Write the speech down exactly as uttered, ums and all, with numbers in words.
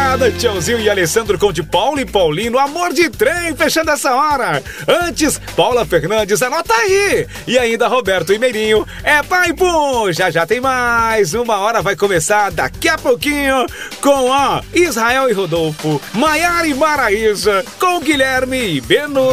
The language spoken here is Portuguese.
madrugada, Tchãozinho e Alessandro com de Paulo e Paulinho, Amor de Trem, fechando essa hora. Antes, Paula Fernandes, anota aí. E ainda Roberto e Meirinho, é pai pum. Já já tem mais. Uma hora vai começar daqui a pouquinho com ó, Israel e Rodolfo, Maiara e Maraísa, com Guilherme e Beno.